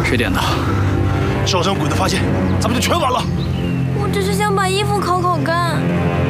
谁点的？ 烧伤鬼子发现，咱们就全完了。 我只是想把衣服烤烤干。